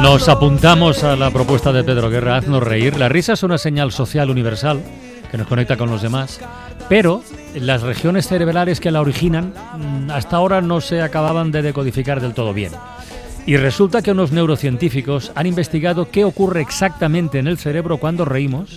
Nos apuntamos a la propuesta de Pedro Guerra, haznos reír. La risa es una señal social universal que nos conecta con los demás, pero las regiones cerebrales que la originan hasta ahora no se acababan de decodificar del todo bien. Y resulta que unos neurocientíficos han investigado qué ocurre exactamente en el cerebro cuando reímos